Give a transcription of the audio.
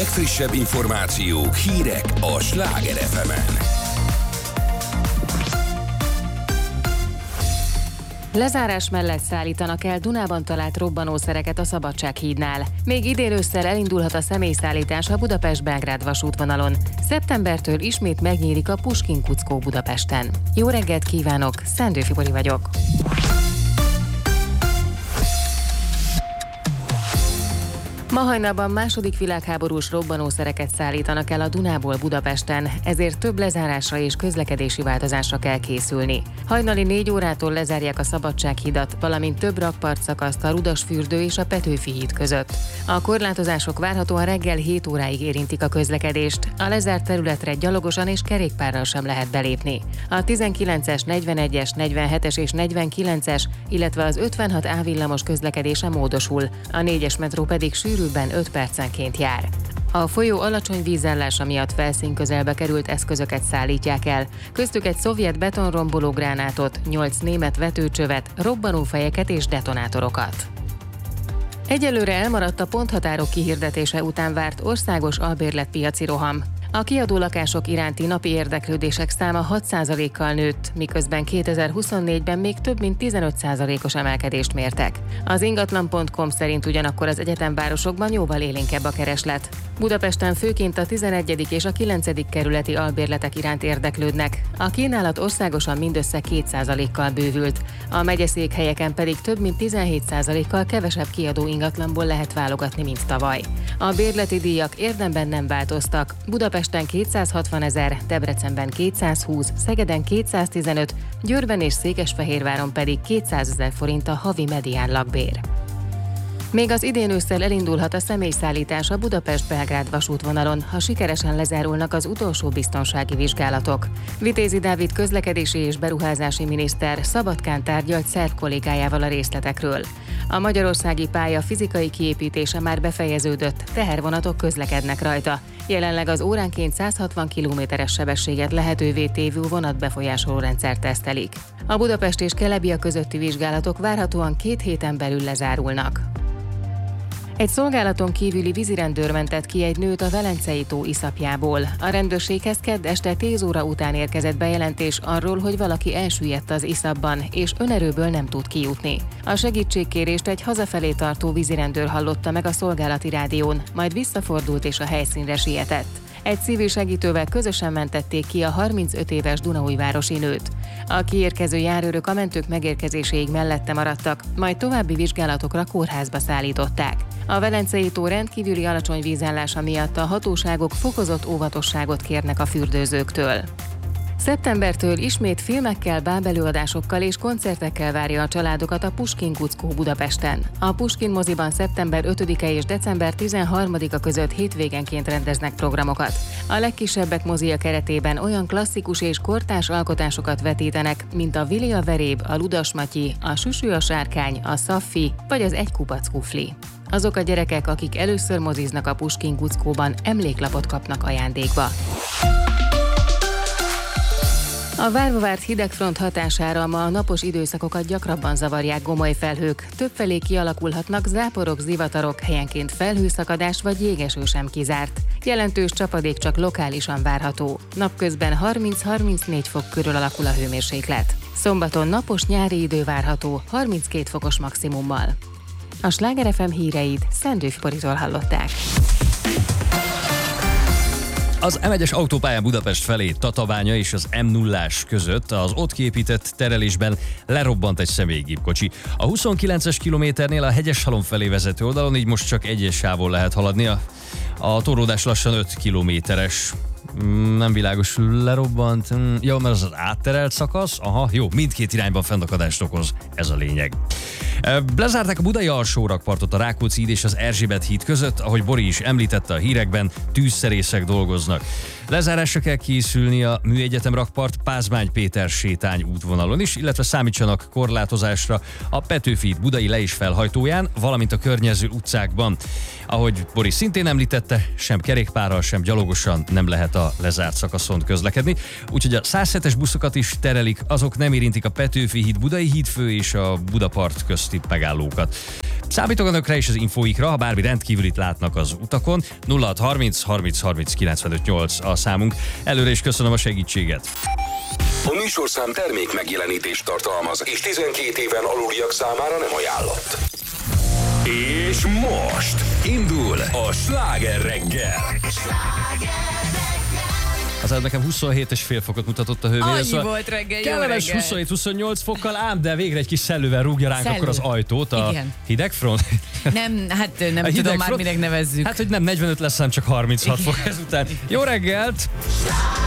legfrissebb információk, hírek a Sláger FM-en. Lezárás mellett szállítanak el Dunában talált robbanószereket a Szabadsághídnál. Még idén ősszel elindulhat a személyszállítás a Budapest-Belgrád vasútvonalon. Szeptembertől ismét megnyílik a Puskyn-Kuckó Budapesten. Jó reggelt kívánok, Szendőfi Bori vagyok. Ma hajnalban második világháborús robbanószereket szállítanak el a Dunából Budapesten, ezért több lezárásra és közlekedési változásra kell készülni. Hajnali 4 órától lezárják a Szabadsághidat, valamint több rakpartszakaszt a Rudasfürdő és a Petőfi híd között. A korlátozások várhatóan reggel 7 óráig érintik a közlekedést. A lezárt területre gyalogosan és kerékpárral sem lehet belépni. A 19-es, 41-es, 47-es és 49-es, illetve az 56A villamos közlekedése módosul, a 4-es metró pedig sűrű 5 percenként jár. A folyó alacsony vízállása miatt felszínközelbe került eszközöket szállítják el, köztük egy szovjet betonromboló gránátot, 8 német vetőcsövet, robbanófejeket és detonátorokat. Egyelőre elmaradt a ponthatárok kihirdetése után várt országos albérletpiaci roham. A kiadó lakások iránti napi érdeklődések száma 6%-kal nőtt, miközben 2024-ben még több mint 15%-os emelkedést mértek. Az ingatlan.com szerint ugyanakkor az egyetemvárosokban jóval élénkebb a kereslet. Budapesten főként a 11. és a 9. kerületi albérletek iránt érdeklődnek. A kínálat országosan mindössze 2%-kal bővült, a megyeszékhelyeken pedig több mint 17%-kal kevesebb kiadó ingatlanból lehet válogatni, mint tavaly. A bérleti díjak érdemben nem változtak. Budapesten 260 000, Debrecenben 220, Szegeden 215, Győrben és Székesfehérváron pedig 200 000 forint a havi medián lakbér. Még az idén ősszel elindulhat a személyszállítás a Budapest-Belgrád vasútvonalon, ha sikeresen lezárulnak az utolsó biztonsági vizsgálatok. Vitézi Dávid közlekedési és beruházási miniszter Szabadkán tárgyalt szerb kollégájával a részletekről. A magyarországi pálya fizikai kiépítése már befejeződött, tehervonatok közlekednek rajta. Jelenleg az óránként 160 km-es sebességet lehetővé tévő vonatbefolyásoló rendszert tesztelik. A Budapest és Kelebia közötti vizsgálatok várhatóan 2 héten belül lezárulnak. Egy szolgálaton kívüli vízirendőr mentett ki egy nőt a Velencei tó iszapjából. A rendőrséghez kedd este 10 óra után érkezett bejelentés arról, hogy valaki elsüllyedt az iszapban, és önerőből nem tud kijutni. A segítségkérést egy hazafelé tartó vízirendőr hallotta meg a szolgálati rádión, majd visszafordult és a helyszínre sietett. Egy civil segítővel közösen mentették ki a 35 éves dunaújvárosi nőt. A kiérkező járőrök a mentők megérkezéséig mellette maradtak, majd további vizsgálatokra kórházba szállították. A Velencei tó rendkívüli alacsony vízállása miatt a hatóságok fokozott óvatosságot kérnek a fürdőzőktől. Szeptembertől ismét filmekkel, bábelőadásokkal és koncertekkel várja a családokat a Puskyn-Kuckó Budapesten. A Puskyn moziban szeptember 5-e és december 13-a között hétvégenként rendeznek programokat. A legkisebbek mozia keretében olyan klasszikus és kortárs alkotásokat vetítenek, mint a Vili a veréb, a Ludas Matyi, a Süsű a sárkány, a Szaffi vagy az Egy kupac kufli. Azok a gyerekek, akik először moziznak a Puskyn-Kuckóban, emléklapot kapnak ajándékba. A várva várt hidegfront hatására ma a napos időszakokat gyakrabban zavarják gomoly felhők. Többfelé kialakulhatnak záporok, zivatarok, helyenként felhőszakadás vagy jégeső sem kizárt. Jelentős csapadék csak lokálisan várható. Napközben 30-34 fok körül alakul a hőmérséklet. Szombaton napos nyári idő várható, 32 fokos maximummal. A Sláger FM híreit Szendőfi Boritól hallották. Az M1-es autópályán Budapest felé Tatabánya és az M0-ás között az ott kiépített terelésben lerobbant egy személygépkocsi. A 29-es kilométernél a Hegyeshalom felé vezető oldalon így most csak egyes sávon lehet haladni. A torlódás lassan 5 kilométeres. Nem világos, lerobbant. Jó, mert az átterelt szakasz. Aha, jó, mindkét irányban fennakadást okoz. Ez a lényeg. Lezárták a budai alsórakpartot a Rákóczi híd és az Erzsébet híd között, ahogy Bori is említette a hírekben, tűzszerészek dolgoznak. Lezárásra kell készülni a Műegyetem rakpart Pázmány Péter sétány útvonalon is, illetve számítsanak korlátozásra a Petőfi híd budai le- és felhajtóján, valamint a környező utcákban. Ahogy Bori szintén említette, sem kerékpárral, sem gyalogosan nem lehet a a lezárt szakaszon közlekedni. Úgyhogy a 107-es buszokat is terelik, azok nem érintik a Petőfi híd, Budai hídfő és a Budapart közti megállókat. Számítok önökre és az infóikra, ha bármi rendkívülit látnak az utakon. 0630 30 30 95 8 a számunk. Előre is köszönöm a segítséget. A műsorszám termék megjelenítést tartalmaz, és 12 éven aluliak számára nem ajánlott. És most indul a Sláger reggel. Az nekem 27,5 fokot mutatott a hőmérő. Annyi volt reggel, jó kellemes reggel. 27-28 fokkal, ám de végre egy kis szellővel rúgja ránk akkor az ajtót. A Igen. hidegfront? Nem, hát nem A tudom hideg már, front? minek nevezzük. Hát, hogy nem 45 lesz, hanem csak 36 fok ezután. Jó reggelt!